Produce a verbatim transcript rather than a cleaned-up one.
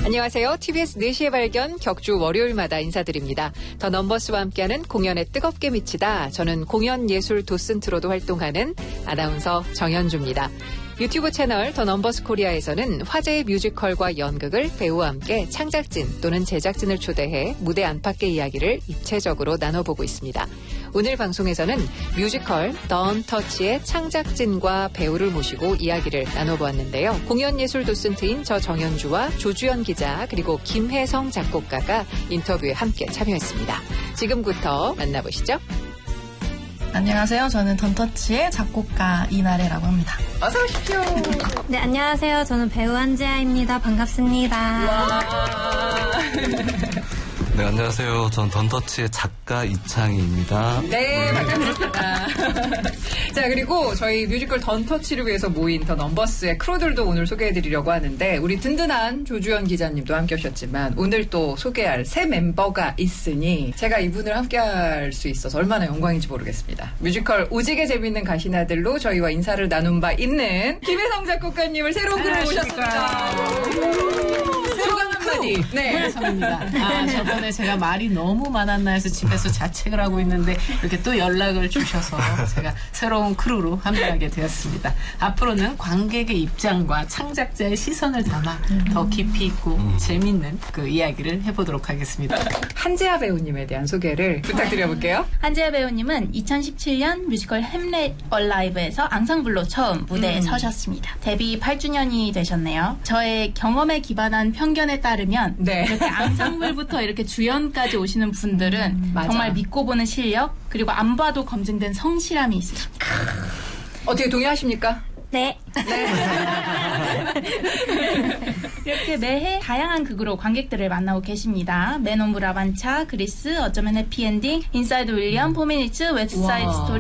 안녕하세요. 티비에스 네 시에 발견 격주 월요일마다 인사드립니다. 더 넘버스와 함께하는 공연에 뜨겁게 미치다. 저는 공연예술 도슨트로도 활동하는 아나운서 정현주입니다. 유튜브 채널 더 넘버스 코리아에서는 화제의 뮤지컬과 연극을 배우와 함께 창작진 또는 제작진을 초대해 무대 안팎의 이야기를 입체적으로 나눠보고 있습니다. 오늘 방송에서는 뮤지컬 던 터치의 창작진과 배우를 모시고 이야기를 나눠보았는데요. 공연예술 도슨트인 저 정현주와 조주연 기자 그리고 김혜성 작곡가가 인터뷰에 함께 참여했습니다. 지금부터 만나보시죠. 안녕하세요. 저는 던터치의 작곡가 이나래라고 합니다. 어서 오십시오. 네, 안녕하세요. 저는 배우 한지아입니다. 반갑습니다. 네, 안녕하세요. 전 던터치의 작가 이창희입니다. 네, 반갑습니다. 자, 그리고 저희 뮤지컬 던터치를 위해서 모인 더 넘버스의 크루들도 오늘 소개해드리려고 하는데 우리 든든한 조주연 기자님도 함께 오셨지만 오늘 또 소개할 새 멤버가 있으니 제가 이분을 함께할 수 있어서 얼마나 영광인지 모르겠습니다. 뮤지컬 오지게 재밌는 가시나들로 저희와 인사를 나눈 바 있는 김혜성 작곡가님을 새로운 그룹 모셨습니다. 소감 한마디. 네. 김혜성입니다. 아, 저번에 제가 말이 너무 많았나 해서 집에서 자책을 하고 있는데 이렇게 또 연락을 주셔서 제가 새로운 크루로 함께하게 되었습니다. 앞으로는 관객의 입장과 창작자의 시선을 담아 음. 더 깊이 있고 음. 재밌는 그 이야기를 해보도록 하겠습니다. 한지아 배우님에 대한 소개를 부탁드려볼게요. 한지아 배우님은 이천십칠 년 뮤지컬 햄릿 얼라이브에서 앙상블로 처음 무대에 음. 서셨습니다. 데뷔 팔 주년이 되셨네요. 저의 경험에 기반한 편견에 따르면 네. 이렇게 앙상블부터 이렇게 주연까지 오시는 분들은 음, 정말 믿고 보는 실력 그리고 안 봐도 검증된 성실함이 있으십니다. 어떻게 동의하십니까? 네. 네. 이렇게 매해 다양한 극으로 관객들을 만나고 계십니다. 맨 오브 라반차, 그리스, 어쩌면 해피엔딩, 인사이드 윌리엄, 포미니츠, 웨스트사이드 스토리